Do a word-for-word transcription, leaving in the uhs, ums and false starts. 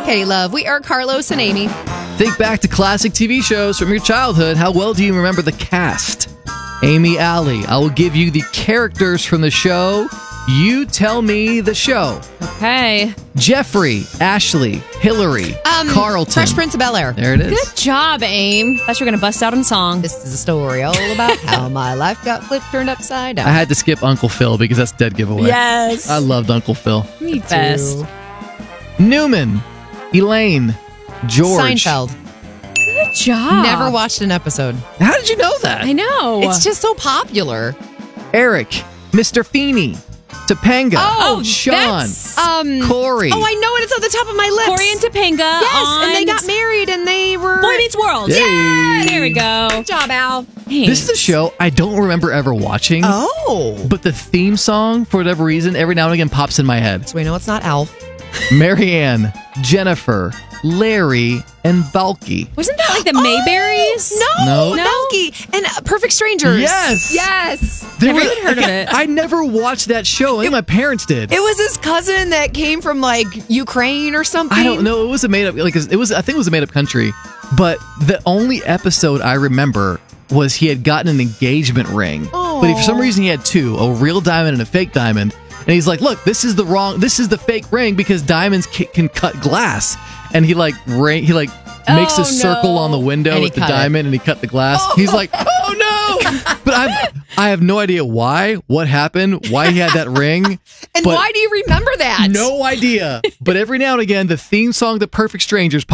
Okay, love. We are Carlos and Amy. Think back to classic T V shows from your childhood. How well do you remember the cast? Amy Alley, I will give you the characters from the show. You tell me the show. Okay. Jeffrey, Ashley, Hillary, Um, Carlton. Fresh Prince of Bel-Air. There it is. Good job, Aim. Thought you were going to bust out in song. This is a story all about how my life got flipped, turned upside down. I had to skip Uncle Phil because that's dead giveaway. Yes. I loved Uncle Phil. Me best. Newman, Elaine, George. Seinfeld. Good job. Never watched an episode. How did you know that? I know. It's just so popular. Eric, Mister Feeney, Topanga, Oh, Sean, that's- Um, Corey. Oh, I know it. It's on the top of my lips. Corey and Topanga. Yes, on and they got married and they were... Boy Meets World. Yay. Yeah. There we go. Good job, Al. This is a show I don't remember ever watching, Oh. but the theme song, for whatever reason, every now and again pops in my head. So we know it's not Alf. Marianne, Jennifer, Larry, and Balky. Wasn't that like the Mayberries? No, No. no. Donkey and uh, Perfect Strangers. Yes. Yes. There Never was- even heard of it. I never watched that show. I think my parents did. It was his cousin that came from like Ukraine or something. I don't know. It was a made up, like it was. I think it was a made up country. But the only episode I remember was he had gotten an engagement ring, but he, for some reason he had two: a real diamond and a fake diamond. And he's like, "Look, this is the wrong. This is the fake ring because diamonds ca- can cut glass." And he like ring, he like makes Oh, a circle no. on the window And he with the cut it. diamond, and he cut the glass. He's like, "Oh no!" But I, I have no idea why, what happened, why he had that ring. And but why do you remember that? No idea. But every now and again, the theme song, "The Perfect Strangers,"